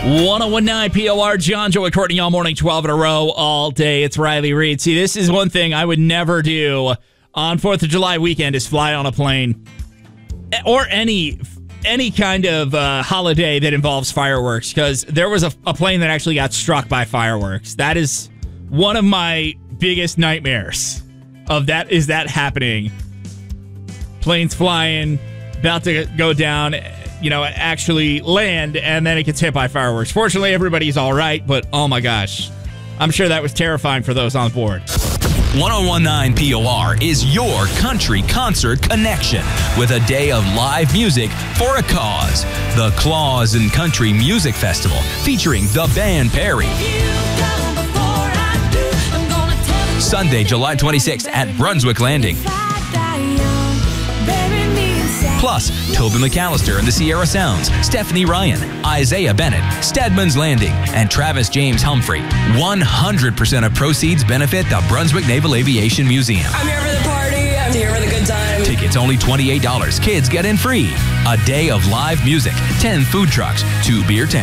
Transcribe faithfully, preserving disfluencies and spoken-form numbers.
ten nineteen P O R, John, Joey, Courtney, all morning, twelve in a row, all day. It's Riley Reed. See, this is one thing I would never do on fourth of July weekend is fly on a plane or any any kind of uh, holiday that involves fireworks, because there was a, a plane that actually got struck by fireworks. That is one of my biggest nightmares of that is that happening. Planes flying, about to go down, you know, actually land, and then it gets hit by fireworks. Fortunately, everybody's all right, but oh my gosh, I'm sure that was terrifying for those on board. ten nineteen P O R is your country concert connection with a day of live music for a cause. The Claus and Country Music Festival featuring the band Perry. Sunday, July twenty-sixth at Brunswick Landing. Plus, Toby McAllister and the Sierra Sounds, Stephanie Ryan, Isaiah Bennett, Stedman's Landing, and Travis James Humphrey. one hundred percent of proceeds benefit the Brunswick Naval Aviation Museum. I'm here for the party. I'm here for the good time. Tickets only twenty-eight dollars. Kids get in free. A day of live music, ten food trucks, two beer tents.